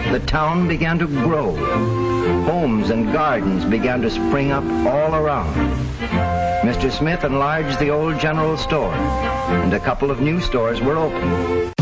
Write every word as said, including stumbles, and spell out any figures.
the town began to grow. Homes and gardens began to spring up all around. Mister Smith enlarged the old general store, and a couple of new stores were opened.